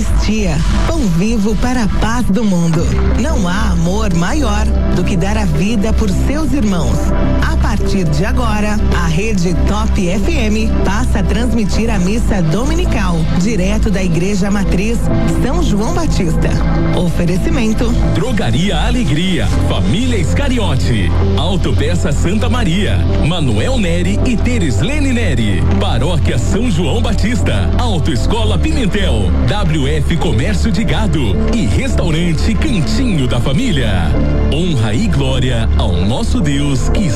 Eucaristia, pão vivo para a paz do mundo. Não há amor maior do que dar a vida por seus irmãos. A partir de agora, a Rede Top FM passa a transmitir a missa dominical, direto da Igreja Matriz São João Batista. Oferecimento: Drogaria Alegria, Família Iscariote, Autopeça Santa Maria, Manuel Neri e Tereslene Neri, Paróquia São João Batista, Autoescola Pimentel, WF Comércio de Gado e Restaurante Cantinho da Família. Honra e glória ao nosso Deus que